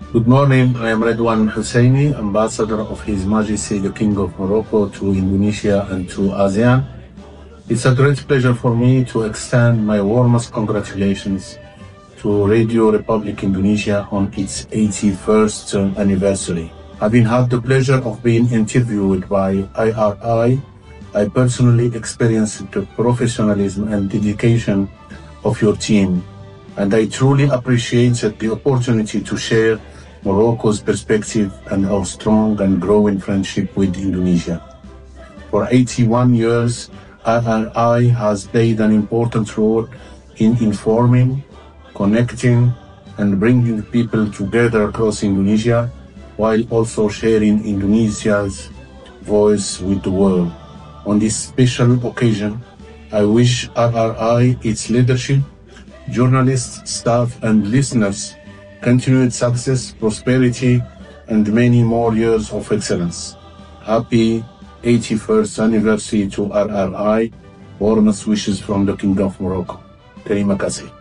Good morning. I am Redwan Husseini, Ambassador of His Majesty the King of Morocco to Indonesia and to ASEAN. It's a great pleasure for me to extend my warmest congratulations to Radio Republic Indonesia on its 81st anniversary. Having had the pleasure of being interviewed by IRI, I personally experienced the professionalism and dedication of your team, and I truly appreciated the opportunity to share Morocco's perspective and our strong and growing friendship with Indonesia. For 81 years, IRI has played an important role in informing, connecting, and bringing people together across Indonesia, while also sharing Indonesia's voice with the world. On this special occasion, I wish RRI, its leadership, journalists, staff, and listeners continued success, prosperity, and many more years of excellence. Happy 81st anniversary to RRI. Warmest wishes from the King of Morocco. Terima kasih.